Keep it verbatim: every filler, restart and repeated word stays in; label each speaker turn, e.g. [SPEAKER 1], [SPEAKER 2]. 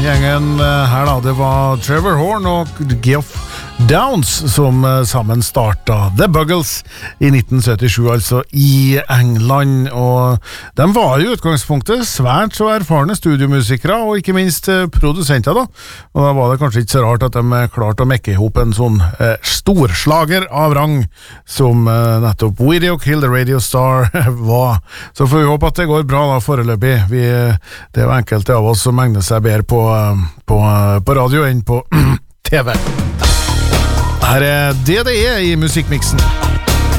[SPEAKER 1] gjengen her da, det var Trevor Horn og Geoff Downs som sammen startet The Buggles i nitten syttisju, altså i England, og de var jo i utgangspunktet svært så erfarne studiomusikere, og ikke minst produsenter da, og da var det kanskje ikke så rart at de klarte å mekke ihop en sånn eh, storslager av rang som eh, nettopp Video Kill the Radio Star var. Så får vi håpe at det går bra da foreløpig. Vi, det er jo enkelte av oss som egner seg bedre på, på, på radio enn på T V. Her er D D E i musikkmiksen.